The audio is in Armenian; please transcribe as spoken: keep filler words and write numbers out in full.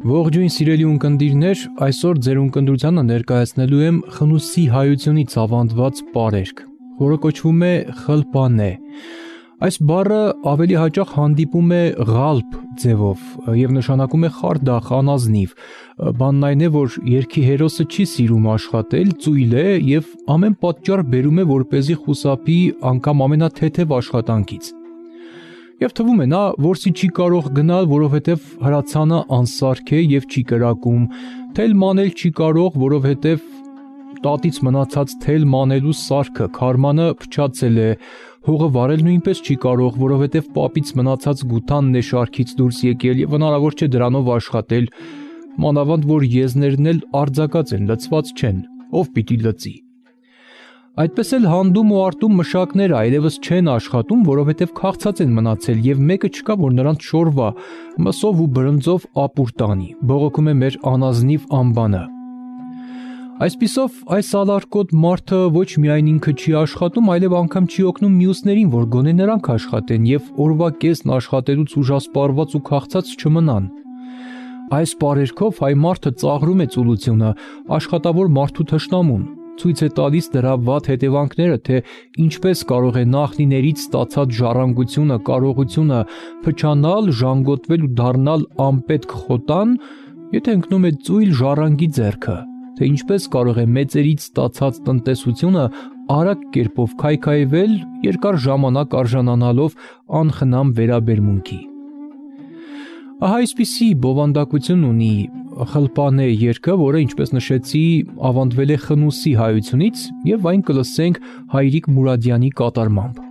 Ողջույն սիրելի ունկնդիրներ, այսօր ձեր ունկնդրությանը ներկայացնելու եմ խնուսի հայությունից ավանդված պարերգ, որը կոչվում է խլպանե։ Այս բառը ավելի հաճախ հանդիպում է ղալպ ձևով և նշանակում է խարդախ, անազնիվ, բանն այն է, որ երգի հերոսը չի սիրում աշխատել, ծույլ է և ամեն պատճառ բերում է, որպեսզի խուսափի անգամ ամենաթեթև աշխատանքից։ Եվ թվում է նա որսի չի կարող գնալ, որովհետև հրացանը անսարք է և չի կրակում, թել մանել չի կարող, որովհետև տատից մնացած թել մանելու սարքը քարմանը փչացել է, հողը վարել նույնպես չի կարող, որովհետև պապից մնացած գութանն է շարքից դուրս եկել և հնարավոր չէ դրանով աշխատել, մանավանդ որ եզներն էլ արձակած են, լցված չեն, ով պիտի լցի։ Այդպես էլ հանդում ու արտում մշակները այլևս չեն աշխատում, որովհետև քաղցած են մնացել և մեկը չկա, որ նրանց շորվա, մսով ու բրնձով ապուր տանի, բողոքում է մեր անազնիվ անբանը։ Այսպիսով այս ալարկոտ մարդը ոչ միայն ինքը չի աշխատում, այլև անգամ չի օգնում մյուսներին, որ գոնե նրանք աշխատեն և օրվա կեսն աշխատելուց ուժասպառված ու քաղցած չմնան։ Այս պարերգով հայ մարդը ծաղրում է ծուլությունը, աշխատավոր մարդու թշնամուն, ցույց է տալիս դրա վատ հետևանքները, թե ինչպես կարող է նախնիներից ստացած ժառանգությունը, կարողությունը փչանալ, ժանգոտվել ու դառնալ անպետք խոտան, եթե ընկնում է ծույլ ժառանգի ձեռքը, թե ինչպես կարող է մեծերից ստացած տնտեսությունը արագ կերպով քայքայվել, երկար ժամանակ արժանանալով անխնամ վերաբերմունքի։ Ահա այսպիսի բովանդակություն ունի խլպանե երգը, որը, ինչպես նշեցի, ավանդվել է խնուսի հայությունից, և այն կլսենք Հայրիկ Մուրադյանի կատարմամբ։